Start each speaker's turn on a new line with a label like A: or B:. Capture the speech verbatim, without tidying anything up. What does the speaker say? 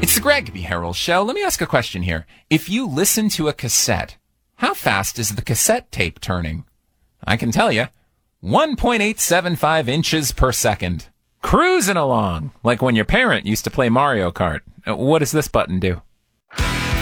A: It's the Greg B. Herald Show. Let me ask a question here. If you listen to a cassette, how fast is the cassette tape turning? I can tell you, one point eight seven five inches per second. Cruising along, like when your parent used to play Mario Kart. What does this button do?